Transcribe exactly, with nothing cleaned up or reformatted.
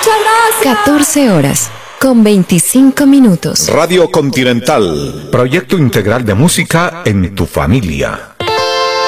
Muchas gracias. catorce horas con veinticinco minutos. Radio Continental. Proyecto integral de música en tu familia.